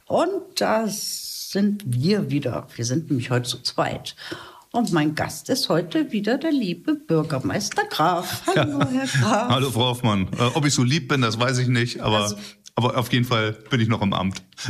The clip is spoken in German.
Und da sind wir wieder. Wir sind nämlich heute zu zweit. Und mein Gast ist heute wieder der liebe Bürgermeister Graf. Hallo, Herr Graf. Hallo, Frau Hoffmann. Ob ich so lieb bin, das weiß ich nicht, aber auf jeden Fall bin ich noch im Amt.